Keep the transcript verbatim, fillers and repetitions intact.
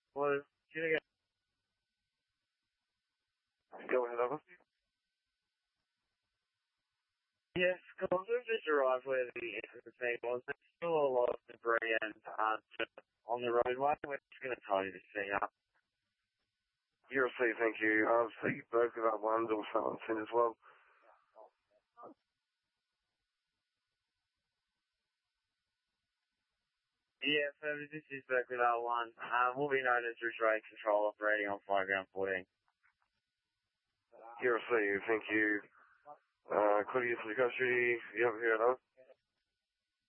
Well, can I get... Go ahead, over. Yes, closers just arrived where the entertainment was. There's still a lot of debris and uh, just on the roadway. We're just going to tell you to see up. You're a C, thank you. I'll see both of our ones or something as well. Yeah, so this is Berkeley R one. Um, we'll be known as Ridge Rate Control operating on Flyground fourteen. You're a C, thank you. Uh, could you use the country? You have here, no?